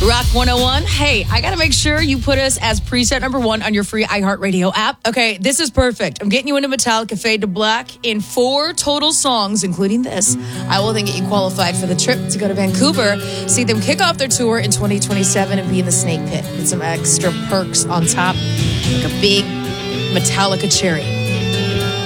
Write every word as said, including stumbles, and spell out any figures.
Rock one oh one. Hey, I got to make sure you put us as preset number one on your free iHeartRadio app. Okay, this is perfect. I'm getting you into Metallica Fade to Black in four total songs, including this. I will then get you qualified for the trip to go to Vancouver, see them kick off their tour in twenty twenty-seven and be in the Snake Pit with some extra perks on top, like a big Metallica cherry.